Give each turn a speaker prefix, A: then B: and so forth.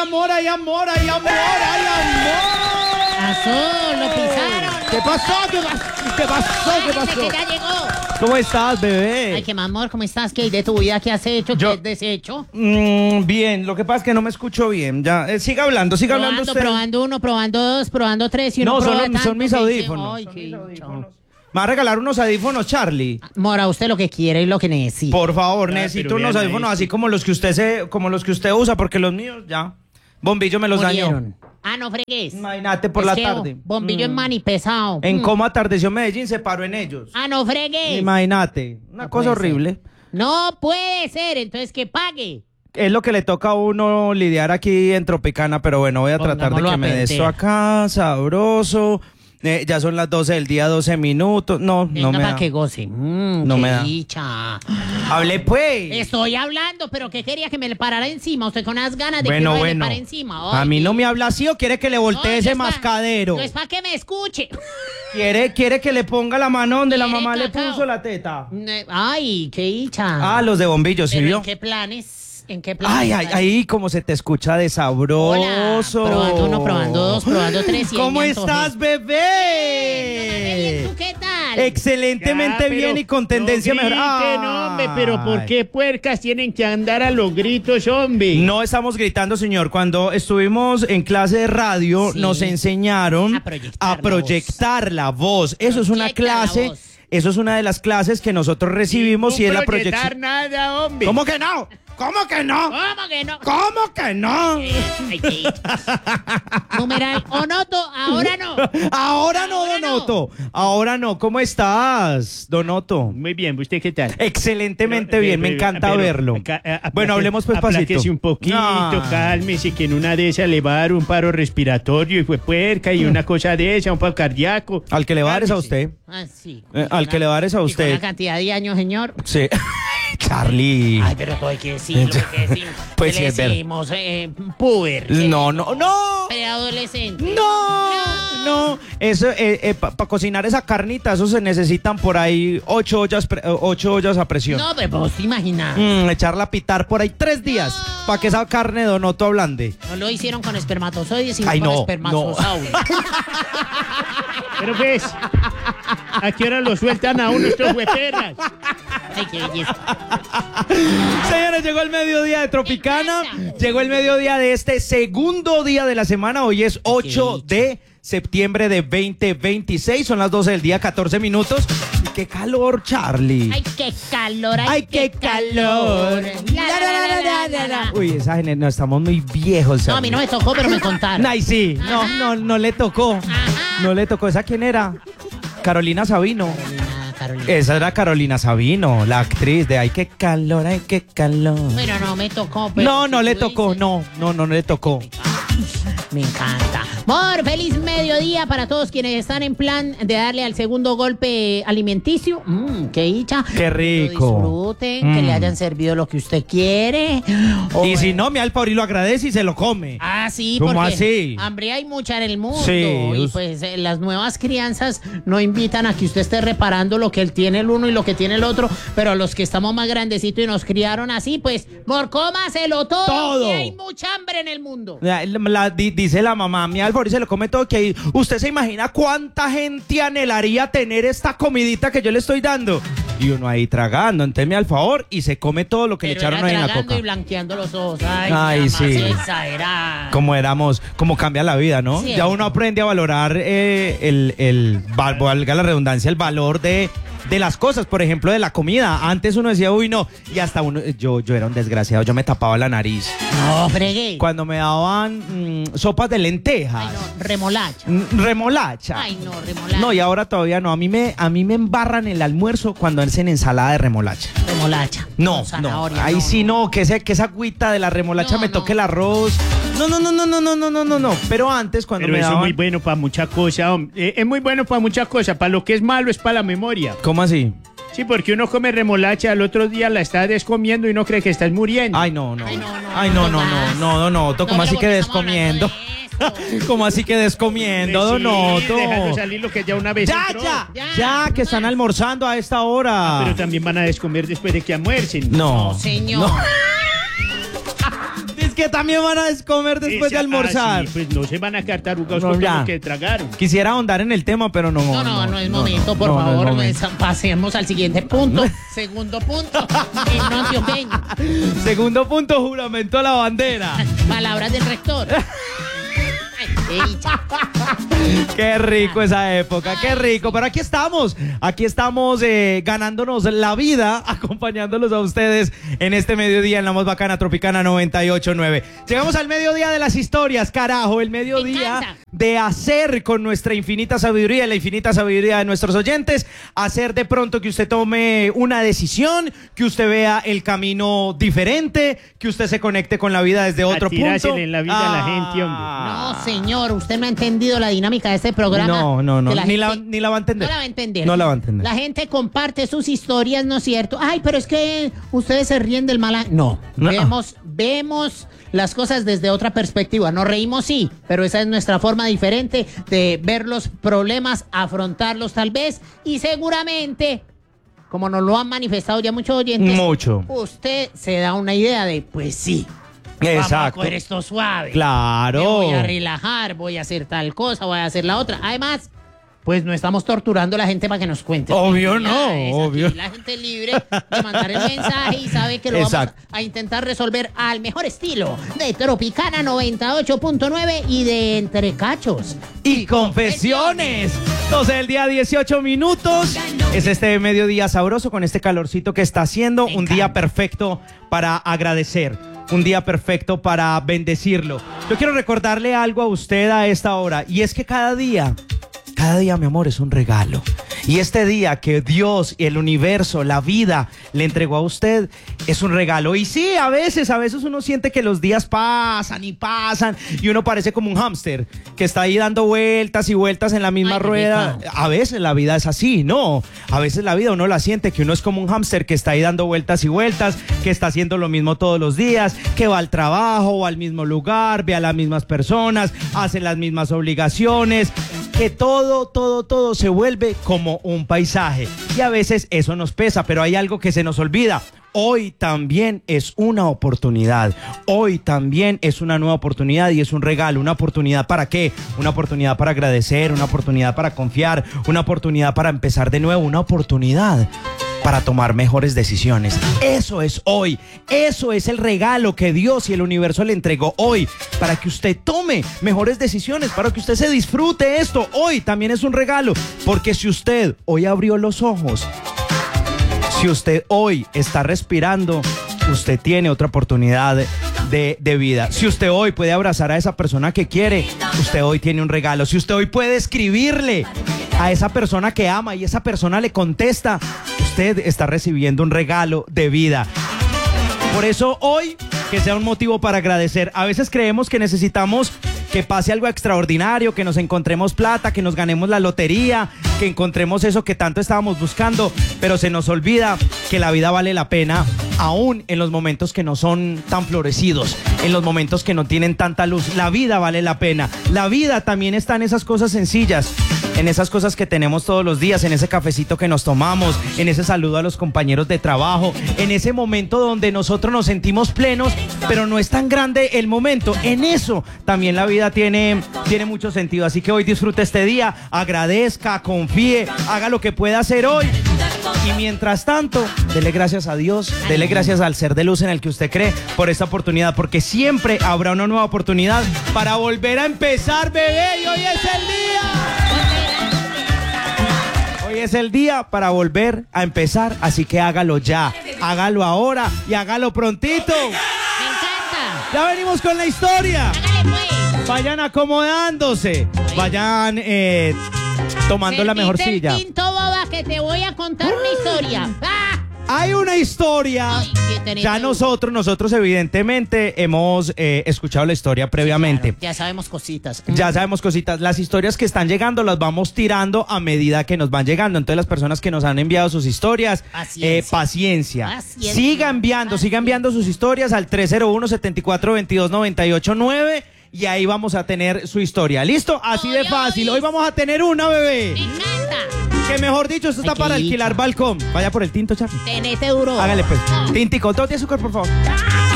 A: amor, hay amor, hay amor, hay amor.
B: Azul, lo pisaron.
A: ¿Qué pasó? ¿Qué pasó? ¿Qué pasó?
B: Que ya llegó.
A: ¿Cómo estás, bebé?
B: Ay, qué amor, ¿cómo estás? ¿Qué hay de tu vida? ¿Qué has hecho? ¿Qué has deshecho?
A: Bien, lo que pasa es que no me escucho bien. Ya, siga hablando usted.
B: Probando uno, probando dos, probando tres y uno
A: No,
B: prueba
A: son
B: tanto
A: mis
B: que dice,
A: audífonos.
B: ay,
A: Son
B: qué
A: mis
B: dicha.
A: audífonos. Me va a regalar unos audífonos, Charlie.
B: Mora, usted lo que quiere y lo que necesita.
A: Por favor,
C: Ah,
A: necesito
C: pero
A: unos
C: vean
A: audífonos
C: ahí,
A: así como los que usted usa, porque los míos ya. Bombillo me los dañó.
B: Murieron. Ah, no fregues.
A: Imagínate por
B: Es
A: la
B: que
A: tarde.
B: Bombillo en mani pesado.
A: En cómo atardeció Medellín, se paró en ellos.
B: Ah, no fregues.
A: Imagínate. Una
B: No
A: cosa
B: puede ser.
A: horrible.
B: No puede ser, entonces que pague.
A: Es lo que le toca a uno lidiar aquí en Tropicana, pero bueno, voy a tratar de
B: Pongámoslo
A: que
B: a
A: me dé esto
B: perder.
A: acá, sabroso. Ya son las 12 del día, 12 minutos. No
B: Venga,
A: me
B: para
A: da.
B: que goce.
A: No
B: qué
A: me da.
B: dicha.
A: Hable pues.
B: Estoy hablando, pero ¿qué quería que me le parara encima? Usted con las ganas de
A: Bueno,
B: que no le
A: bueno.
B: pare encima.
A: A
B: Ay,
A: mí no me habla así o quiere que le voltee
B: no,
A: ese
B: es pa-
A: mascadero.
B: No es para que me escuche.
A: ¿Quiere que le ponga la mano donde la
B: ¿Quiere
A: mamá le
B: cacao?
A: puso la teta?
B: Ay, qué dicha.
A: Ah, los de bombillos, ¿sí
B: ¿Pero
A: vio?
B: en qué planes? ¿En qué planes?
A: Ay, ay, ay, cómo se te escucha de
B: Hola,
A: sabroso.
B: probando uno, probando dos, probando tres y ahí
A: ¿Cómo
B: me antojé.
A: estás, bebé?
B: ¿Tú qué tal?
A: Excelentemente bien y con tendencia
C: no
A: mejor.
C: griten, hombre, pero ¿por qué puercas tienen que andar a los gritos, hombre?
A: No estamos gritando, señor. Cuando estuvimos en clase de radio,
B: Sí.
A: nos enseñaron
B: A proyectar
A: la voz. Eso es una
B: Proyecta la
A: clase,
B: voz.
A: eso es una de las clases que nosotros recibimos y es la
C: proyectar
A: proyección.
C: nada, hombre.
A: ¿Cómo que no? ¿Cómo que no?
B: ¿Cómo que no?
A: ¿Cómo que no?
B: Ay, qué dicha. Numeral, Onoto, ahora no.
A: Ahora no,
B: Ahora no.
A: Donoto. Ahora no. ¿Cómo estás, Donoto?
C: Muy bien, ¿usted qué tal?
A: Excelentemente
C: Pero,
A: bien, me
C: pero,
A: encanta
C: pero,
A: verlo. Bueno, hablemos pues pasito.
C: Apláquese un poquito,
A: Ah.
C: cálmese, que en una de esas le va a dar un paro respiratorio y fue puerca y una cosa de esa, un paro cardíaco.
A: Al que le va a dar es a usted.
B: Ah, sí.
A: Al que le va a dar es a
B: Y con
A: usted.
B: la cantidad de años, señor.
A: Sí. Charlie.
B: Ay, pero todo hay que decirlo, hay que decirlo.
A: Pues
B: ¿Qué
A: sí,
B: le
A: es verdad.
B: decimos? Puber.
A: No, no, no.
B: Preadolescente.
A: No. Eso, para cocinar esa carnita, eso se necesitan por ahí 8 ollas a presión.
B: No, pero vos te imaginas.
A: Echarla a pitar por ahí 3 días para que esa carne de Donoto ablande.
B: No lo hicieron con espermatozoides, sino
A: Ay,
B: con
A: no,
B: espermatosaurios.
C: Pero pues, ¿a qué hora lo sueltan a uno estos hueperras?
B: Ay, qué belleza.
A: Señores, llegó el mediodía de Tropicana. Llegó el mediodía de este segundo día de la semana. Hoy es 8 de septiembre de 2026. Son las 12 del día, 14 minutos. Y qué calor, Charlie.
B: Ay, qué calor,
A: ¡Ay, qué calor! Uy, esa gente, no, estamos muy viejos.
B: No, a mí no me tocó, pero me contaron.
A: Ay, sí. No le tocó. No le tocó. ¿Esa quién era? Carolina Sabino.
B: Carolina.
A: Esa era Carolina Sabino, la actriz de Ay, qué calor, ay, qué calor.
B: Bueno, no me tocó. Pero
A: No
B: si
A: le
B: tú
A: tocó,
B: dices-
A: no le tocó.
B: Me encanta. Amor, feliz mediodía para todos quienes están en plan de darle al segundo golpe alimenticio. Qué dicha.
A: Qué rico.
B: Lo disfruten, que le hayan servido lo que usted quiere.
A: Y si no, mi Alfauri lo agradece y se lo come.
B: Ah, sí,
A: ¿Cómo
B: porque
A: así?
B: hambre hay mucha en el mundo.
A: Sí,
B: Y pues las nuevas crianzas no invitan a que usted esté reparando lo que él tiene el uno y lo que tiene el otro, pero a los que estamos más grandecitos y nos criaron así, pues, cómaselo todo.
A: Todo.
B: Que hay mucha hambre en el mundo.
A: Dice la mamá, mi Alfauri se lo come todo. Que usted se imagina cuánta gente anhelaría tener esta comidita que yo le estoy dando. Y uno ahí tragando, entonces mi Alfavor y se come todo lo que le
B: Pero
A: echaron
B: era
A: ahí en la
B: tragando
A: coca.
B: y blanqueando los ojos. Ay,
A: Ay,
B: nada más
A: sí.
B: exagerada.
A: Cómo cambia la vida, ¿no?
B: Sí.
A: Ya uno aprende a valorar valga la redundancia, el valor de las cosas, por ejemplo, de la comida. Antes uno decía, uy, no, y hasta uno, yo era un desgraciado, yo me tapaba la nariz.
B: No, fregué.
A: Cuando me daban sopas de lentejas,
B: Ay, no, remolacha.
A: remolacha.
B: Ay, no, remolacha.
A: No, y ahora todavía no. A mí me embarran el almuerzo cuando hacen ensalada de remolacha.
B: Remolacha.
A: No,
B: Con zanahoria,
A: no. Ahí sí no, que esa agüita de la remolacha
B: No,
A: me
B: no.
A: toque el arroz. No. Pero antes cuando
C: Pero
A: me
C: eso es
A: daban...
C: muy bueno para muchas cosas, hombre. Es muy bueno para muchas cosas. Para lo que es malo es para la memoria.
A: ¿Cómo así?
C: Sí, porque uno come remolacha, al otro día la está descomiendo y no cree que estás muriendo.
A: Ay, no.
B: Ay, no,
A: Ay, no. ¿Cómo
B: pero
A: así que
B: porque estamos
A: descomiendo?
B: hablando de esto.
A: ¿Cómo así que descomiendo, Donoto?
C: Dejando salir lo que ya una vez entró.
A: Ya, que están almorzando a esta hora.
C: Pero también van a descomer después de que almuercen.
A: No.
B: No, señor.
A: que también van a comer después de almorzar.
C: Sí, pues no se van a quedar tarugados
A: No,
C: con
A: ya.
C: lo que tragaron.
A: Quisiera ahondar en el tema, pero no.
B: No es momento, por
A: no es
B: favor.
A: momento.
B: Pasemos al siguiente punto. Segundo punto. Himno antioqueño.
A: Segundo punto, juramento a la bandera.
B: Palabras del rector. Ay, dicha.
A: Qué rico esa época, qué rico. Pero aquí estamos ganándonos la vida, acompañándolos a ustedes en este mediodía en la más bacana Tropicana 98.9. Llegamos al mediodía de las historias, carajo, el mediodía de hacer con nuestra infinita sabiduría, la infinita sabiduría de nuestros oyentes, hacer de pronto que usted tome una decisión, que usted vea el camino diferente, que usted se conecte con la vida desde otro punto.
C: Tirársele en la vida a la gente, hombre.
B: No, señor, usted no ha entendido la dinámica de este programa.
A: No,
B: Que la
A: ni
B: gente
A: la va a entender.
B: No la va a entender.
A: No la va a entender.
B: La gente comparte sus historias, ¿no es cierto? Ay, pero es que ustedes se ríen del mal. No. Vemos las cosas desde otra perspectiva. Nos reímos, sí, pero esa es nuestra forma diferente de ver los problemas, afrontarlos tal vez, y seguramente, como nos lo han manifestado ya muchos oyentes, usted se da una idea de, pues sí. Vamos a coger esto suave.
A: Claro.
B: Me voy a relajar, voy a hacer tal cosa, voy a hacer la otra. Además, pues no estamos torturando a la gente para que nos cuente.
A: Obvio no, obvio.
B: La gente es libre de mandar el mensaje y sabe que lo vamos a intentar resolver al mejor estilo de Tropicana 98.9 y de Entre Cachos
A: y Confesiones. 12 del día, 18 minutos. Es este mediodía sabroso con este calorcito que está haciendo. Un día perfecto para agradecer. Un día perfecto para bendecirlo. Yo quiero recordarle algo a usted a esta hora, y es que cada día, mi amor, es un regalo. Y este día que Dios y el universo, la vida, le entregó a usted, es un regalo. Y sí, a veces uno siente que los días pasan y uno parece como un hámster que está ahí dando vueltas y vueltas en la misma rueda. A veces la vida es así, ¿no? A veces la vida uno la siente que uno es como un hámster que está ahí dando vueltas y vueltas, que está haciendo lo mismo todos los días, que va al trabajo, va al mismo lugar, ve a las mismas personas, hace las mismas obligaciones, que todo se vuelve como un paisaje. Y a veces eso nos pesa, pero hay algo que se nos olvida. Hoy también es una oportunidad. Hoy también es una nueva oportunidad y es un regalo. ¿Una oportunidad para qué? Una oportunidad para agradecer, una oportunidad para confiar, una oportunidad para empezar de nuevo, una oportunidad para tomar mejores decisiones. Eso es hoy. Eso es el regalo que Dios y el universo le entregó hoy, para que usted tome mejores decisiones, para que usted se disfrute esto. Hoy también es un regalo, porque si usted hoy abrió los ojos, si usted hoy está respirando, usted tiene otra oportunidad de vida. Si usted hoy puede abrazar a esa persona que quiere, usted hoy tiene un regalo. Si usted hoy puede escribirle a esa persona que ama y esa persona le contesta, usted está recibiendo un regalo de vida. Por eso hoy, que sea un motivo para agradecer. A veces creemos que necesitamos que pase algo extraordinario, que nos encontremos plata, que nos ganemos la lotería, que encontremos eso que tanto estábamos buscando, pero se nos olvida que la vida vale la pena aún en los momentos que no son tan florecidos, en los momentos que no tienen tanta luz. La vida vale la pena. La vida también está en esas cosas sencillas, en esas cosas que tenemos todos los días, en ese cafecito que nos tomamos, en ese saludo a los compañeros de trabajo, en ese momento donde nosotros nos sentimos plenos, pero no es tan grande el momento. En eso también la vida tiene mucho sentido. Así que hoy disfrute este día, agradezca, confíe, haga lo que pueda hacer hoy. Y mientras tanto, dele gracias a Dios, dele gracias al ser de luz en el que usted cree por esta oportunidad, porque siempre habrá una nueva oportunidad para volver a empezar, bebé. Y hoy es el día. Hoy es el día para volver a empezar, así que hágalo ya, hágalo ahora y hágalo prontito.
B: Me encanta.
A: Ya venimos con la historia.
B: Hágale pues.
A: Vayan acomodándose, vayan tomando la mejor
B: Servite
A: silla.
B: el tinto, boba, que te voy a contar una historia. ¡Ah!
A: Hay una historia.
B: Ay, qué tenés
A: Ya
B: tú.
A: nosotros evidentemente hemos escuchado la historia previamente.
B: Claro, ya sabemos cositas.
A: Ya sabemos cositas. Las historias que están llegando las vamos tirando a medida que nos van llegando. Entonces las personas que nos han enviado sus historias, paciencia. Siga enviando sus historias al 301-7422-989 y ahí vamos a tener su historia. ¿Listo? Así de fácil. Hoy vamos a tener una, bebé.
B: Me encanta.
A: Que mejor dicho, esto está
B: Ay,
A: para
B: qué
A: alquilar
B: dicha.
A: balcón. Vaya por el tinto, Charlie.
B: Tenete duro.
A: Hágale pues. Tintico, todo de azúcar, por favor.